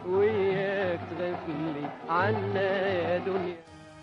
وياك تغفلي عنا يا دنيا.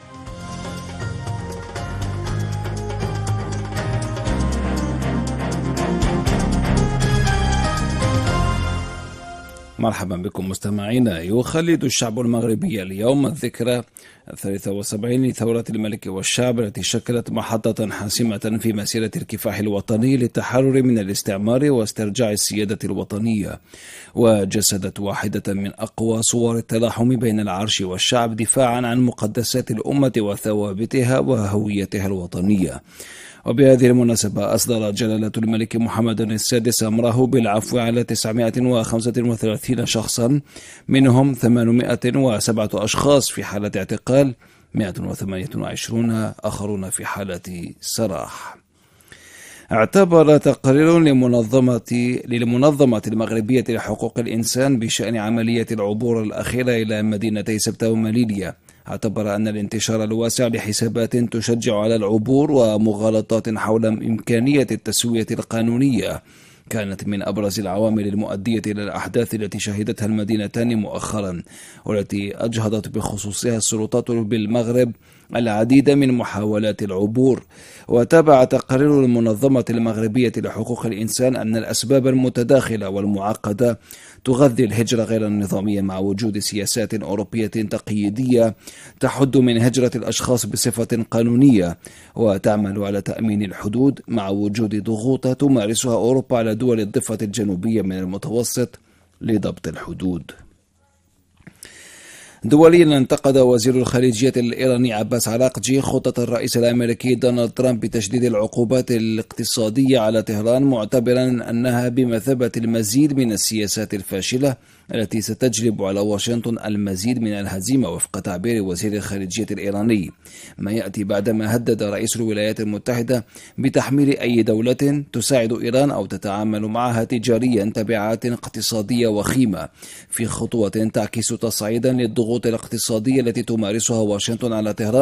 مرحبا بكم مستمعينا. يخلد الشعب المغربي اليوم الذكرى 73 لثورة الملك والشعب التي شكلت محطة حاسمة في مسيرة الكفاح الوطني للتحرر من الاستعمار واسترجاع السيادة الوطنية، وجسدت واحدة من أقوى صور التلاحم بين العرش والشعب دفاعا عن مقدسات الأمة وثوابتها وهويتها الوطنية. وبهذه المناسبة أصدر جلالة الملك محمد السادس أمره بالعفو على 935 شخصا، منهم 807 أشخاص في حالة اعتقال، 128 آخرون في حالة سراح. اعتبر تقرير للمنظمة المغربية لحقوق الإنسان بشأن عملية العبور الأخيرة إلى مدينتي سبتة ومليليا، اعتبر أن الانتشار الواسع لحسابات تشجع على العبور ومغالطات حول إمكانية التسوية القانونية كانت من أبرز العوامل المؤدية إلى الأحداث التي شهدتها المدينتان مؤخرا، والتي أجهضت بخصوصها السلطات بالمغرب العديد من محاولات العبور. وتابع تقرير المنظمة المغربية لحقوق الإنسان أن الأسباب المتداخلة والمعقدة تغذي الهجرة غير النظامية، مع وجود سياسات أوروبية تقييدية تحد من هجرة الأشخاص بصفة قانونية وتعمل على تأمين الحدود، مع وجود ضغوط تمارسها أوروبا على دول الضفة الجنوبية من المتوسط لضبط الحدود. دوليا، انتقد وزير الخارجية الإيراني عباس عراقجي خطة الرئيس الأمريكي دونالد ترامب بتشديد العقوبات الاقتصادية على طهران، معتبرا أنها بمثابة المزيد من السياسات الفاشلة التي ستجلب على واشنطن المزيد من الهزيمة، وفق تعبير وزير الخارجية الإيراني، ما يأتي بعدما هدد رئيس الولايات المتحدة بتحميل أي دولة تساعد إيران أو تتعامل معها تجاريا تبعات اقتصادية وخيمة، في خطوة تعكس تصعيدا للضغوط الاقتصادية التي تمارسها واشنطن على طهران